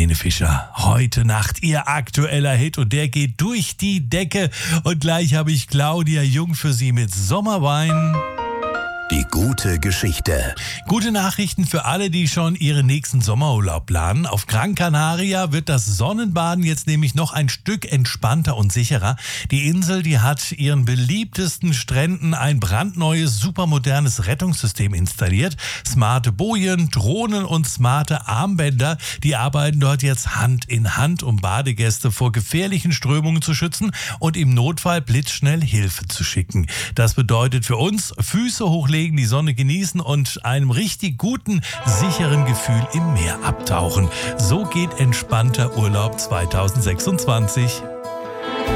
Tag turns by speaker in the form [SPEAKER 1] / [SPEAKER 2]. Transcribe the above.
[SPEAKER 1] Helene Fischer. Heute Nacht ihr aktueller Hit und der geht durch die Decke. Und gleich habe ich Claudia Jung für Sie mit Sommerwein.
[SPEAKER 2] Die gute Geschichte.
[SPEAKER 1] Gute Nachrichten für alle, die schon ihren nächsten Sommerurlaub planen. Auf Gran Canaria wird das Sonnenbaden jetzt nämlich noch ein Stück entspannter und sicherer. Die Insel, die hat ihren beliebtesten Stränden ein brandneues, supermodernes Rettungssystem installiert. Smarte Bojen, Drohnen und smarte Armbänder, die arbeiten dort jetzt Hand in Hand, um Badegäste vor gefährlichen Strömungen zu schützen und im Notfall blitzschnell Hilfe zu schicken. Das bedeutet für uns Füße hochlegen, die Sonne genießen und einem richtig guten, sicheren Gefühl im Meer abtauchen. So geht entspannter Urlaub 2026.